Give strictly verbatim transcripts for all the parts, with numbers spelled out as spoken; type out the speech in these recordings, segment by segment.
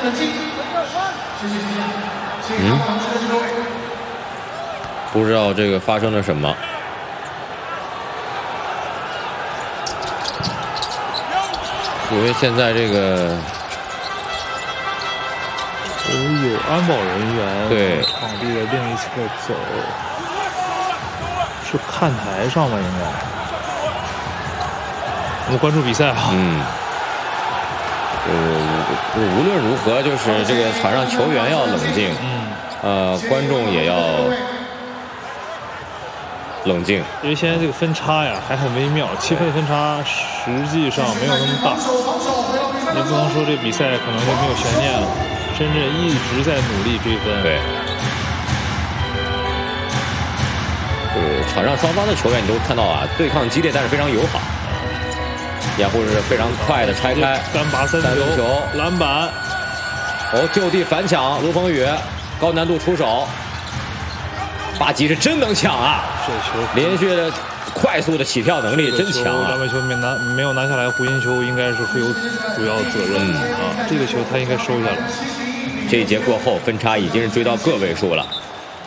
嗯，不知道这个发生了什么。因为现在这个有安保人员对场地的另一侧走，是看台上吧？应该。我们关注比赛啊。 嗯。呃，无论如何，就是这个场上球员要冷静， 嗯， 呃，观众也要冷静。 因为现在这个分差呀还很微妙，七分分差实际上没有那么大，也不能说这比赛可能就没有悬念了。深圳一直在努力追分。 对。呃，场上双方的球员你都看到啊，对抗激烈，但是非常友好。掩护是非常快的拆开， 单拔三分球，篮板， 哦，就地反抢，卢鹏宇高难度出手，巴吉是真能抢啊！ 这球连续的快速的起跳能力真强啊！ 篮板球没拿没有拿下来，胡金秋应该是负有主要责任、嗯、啊，这个球他应该收下来。 这一节过后，分差已经是追到个位数了。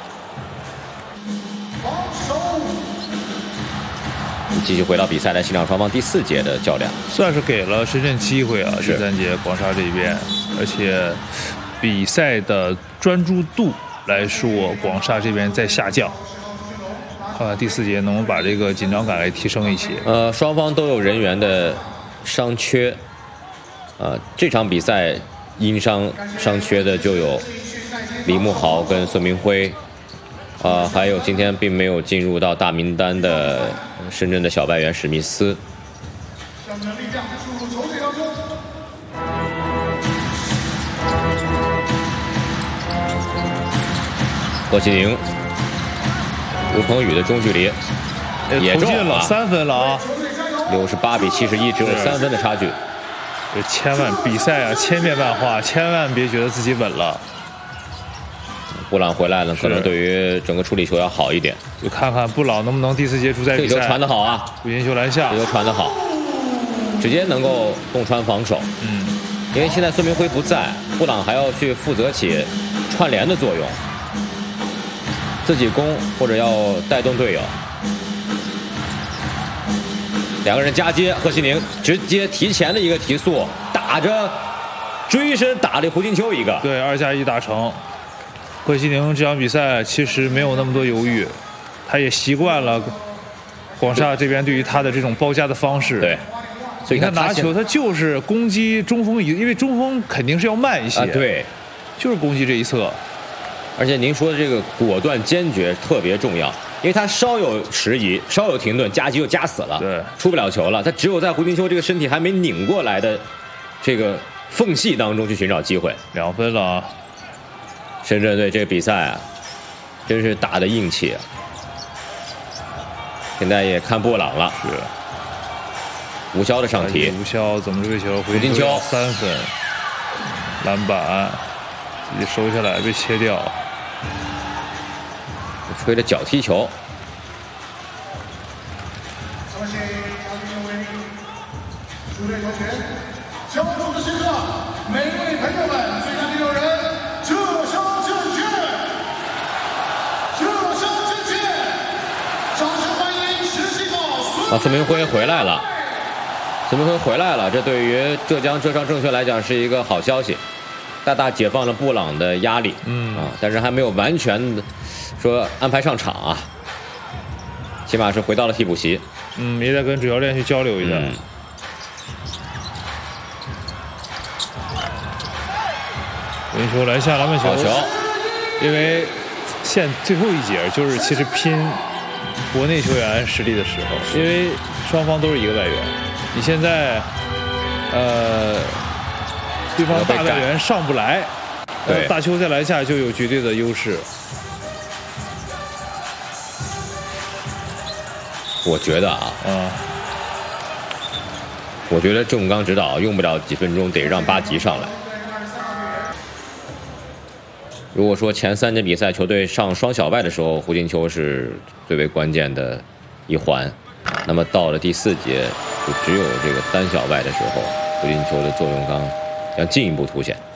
继续回到比赛来欣赏双方第四节的较量， 算是给了深圳机会啊。第三节广沙这边，而且比赛的专注度来说，广沙这边在下降。看看第四节能不能把这个紧张感来提升一些。 呃，双方都有人员的伤缺，呃，这场比赛因伤伤缺的就有李慕豪跟孙明辉。呃，还有今天并没有进入到大名单的深圳的小外援史密斯。何其宁、吴鹏宇的中距离也中了三分了啊！ 六十八比七十一，只有三分的差距。 这千万比赛啊，千变万化，千万别觉得自己稳了。 布朗回来了，可能对于整个处理球要好一点。 就看看布朗能不能第四节主宰比赛。 这球传得好啊！ 胡金秋篮下， 这球传得好，直接能够洞穿防守。 嗯， 因为现在孙明辉不在，布朗还要去负责起串联的作用，自己攻或者要带动队友。两个人夹接，贺西宁直接提前的一个提速，打着追身打了胡金秋一个。 对，二加一达成。贺西宁这场比赛其实没有那么多犹豫，他也习惯了广厦这边对于他的这种包夹的方式。 对，所以你看拿球他就是攻击中锋，因为中锋肯定是要慢一些。 啊，对， 就是攻击这一侧。 而且您说的这个果断坚决特别重要，因为他稍有迟疑，稍有停顿，夹击就夹死了， 对， 出不了球了。他只有在胡金秋这个身体还没拧过来的这个缝隙当中去寻找机会。两分了啊！ 深圳队这个比赛啊，真是打得硬气啊！现在也看布朗了， 是吴骁的上提， 吴骁怎么追球？ 胡金秋三分，篮板，自己收下来被切掉， 吹的脚踢球。 主队球权，交出的时刻，每位朋友们，最佳第六人。浙商证券，浙商证券，掌声欢迎十七号孙。 啊，孙明辉回来了，孙明辉回来了，这对于浙江浙商证券来讲是一个好消息，大大解放了布朗的压力。 嗯啊，但是还没有完全说安排上场啊，起码是回到了替补席。 嗯，也得跟主教练去交流一下。 嗯运球篮下篮板球， 好球！ 因为现最后一节就是其实拼国内球员实力的时候，因为双方都是一个外援，你现在呃对方大外援上不来， 对， 大邱在篮下就有绝对的优势。 我觉得啊， 啊， 我觉得郑刚指导用不了几分钟，得让巴吉上来。如果说前三节比赛球队上双小外的时候，胡金秋是最为关键的一环，那么到了第四节，就只有这个单小外的时候，胡金秋的作用刚将进一步凸显。